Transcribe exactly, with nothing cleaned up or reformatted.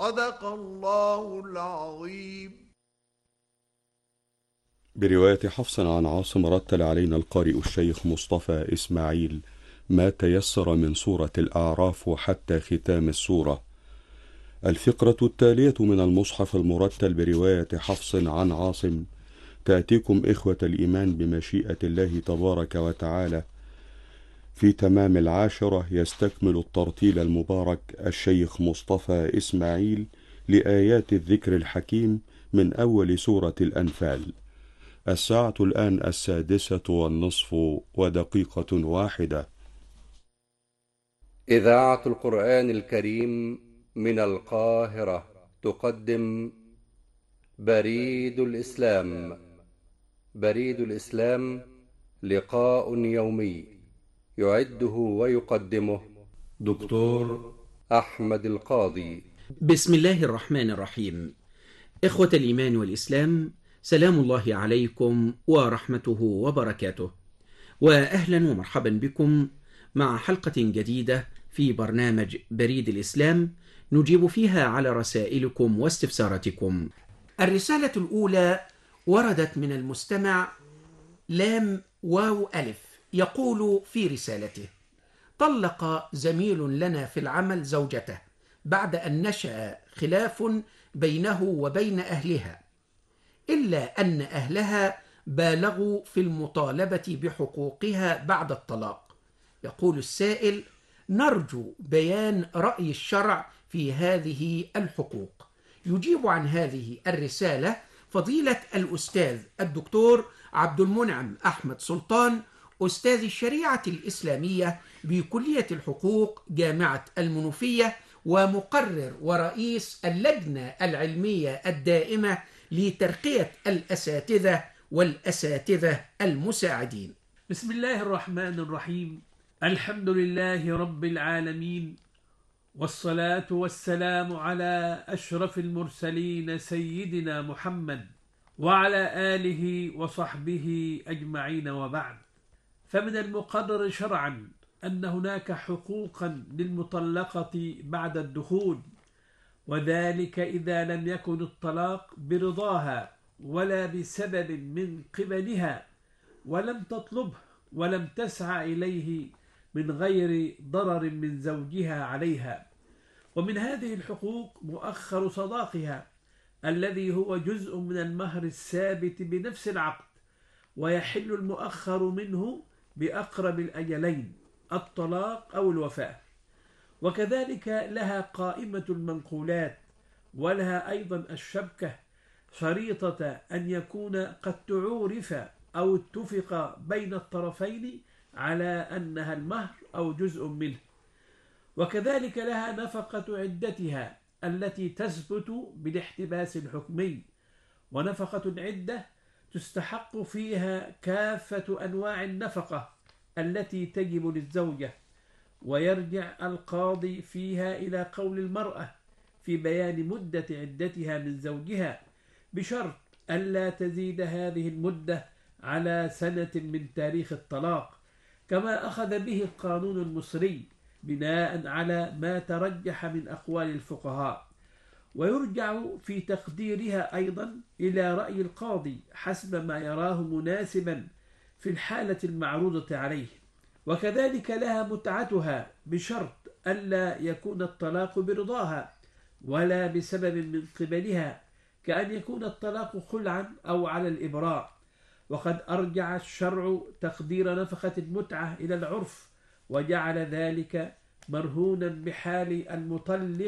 صدق الله العظيم. برواية حفص عن عاصم رتل علينا القارئ الشيخ مصطفى إسماعيل ما تيسر من سورة الأعراف حتى ختام السورة. الفقرة التالية من المصحف المرتل برواية حفص عن عاصم تأتيكم إخوة الإيمان بمشيئة الله تبارك وتعالى في تمام العاشرة. يستكمل الترتيل المبارك الشيخ مصطفى إسماعيل لآيات الذكر الحكيم من أول سورة الأنفال. الساعة الآن السادسة والنصف ودقيقة واحدة. إذاعة القرآن الكريم من القاهرة تقدم بريد الإسلام. بريد الإسلام لقاء يومي يعده ويقدمه دكتور أحمد القاضي. بسم الله الرحمن الرحيم. إخوة الإيمان والإسلام، سلام الله عليكم ورحمته وبركاته، وأهلا ومرحبا بكم مع حلقة جديدة في برنامج بريد الإسلام نجيب فيها على رسائلكم واستفساراتكم. الرسالة الأولى وردت من المستمع لام واو ألف، يقول في رسالته: طلق زميل لنا في العمل زوجته بعد أن نشأ خلاف بينه وبين أهلها، إلا أن أهلها بالغوا في المطالبة بحقوقها بعد الطلاق. يقول السائل: نرجو بيان رأي الشرع في هذه الحقوق. يجيب عن هذه الرسالة فضيلة الأستاذ الدكتور عبد المنعم أحمد سلطان، أستاذ الشريعة الإسلامية بكلية الحقوق جامعة المنوفية، ومقرر ورئيس اللجنة العلمية الدائمة لترقية الأساتذة والأساتذة المساعدين. بسم الله الرحمن الرحيم. الحمد لله رب العالمين، والصلاة والسلام على أشرف المرسلين سيدنا محمد وعلى آله وصحبه أجمعين، وبعد. فمن المقرر شرعا أن هناك حقوقا للمطلقة بعد الدخول، وذلك إذا لم يكن الطلاق برضاها ولا بسبب من قبلها، ولم تطلبه ولم تسعى إليه من غير ضرر من زوجها عليها. ومن هذه الحقوق مؤخر صداقها الذي هو جزء من المهر الثابت بنفس العقد، ويحل المؤخر منه بأقرب الأجلين، الطلاق أو الوفاة. وكذلك لها قائمة المنقولات، ولها أيضا الشبكة، شريطة أن يكون قد تعورف أو اتفق بين الطرفين على أنها المهر أو جزء منه. وكذلك لها نفقة عدتها التي تثبت بالاحتباس الحكمي، ونفقة العدة تستحق فيها كافة أنواع النفقة التي تجب للزوجة، ويرجع القاضي فيها إلى قول المرأة في بيان مدة عدتها من زوجها، بشرط ألا تزيد هذه المدة على سنة من تاريخ الطلاق، كما أخذ به القانون المصري بناء على ما ترجح من أقوال الفقهاء. ويرجع في تقديرها أيضا إلى رأي القاضي حسب ما يراه مناسبا في الحالة المعروضة عليه. وكذلك لها متعتها بشرط ألا يكون الطلاق برضاها ولا بسبب من قبلها، كأن يكون الطلاق خلعا أو على الإبراء. وقد أرجع الشرع تقدير نفقة المتعة إلى العرف، وجعل ذلك مرهونا بحال المطلق